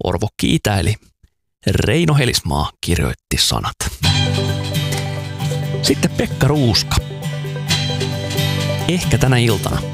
Orvo kiitäili. Reino Helismaa kirjoitti sanat. Sitten Pekka Ruuska. Ehkä tänä iltana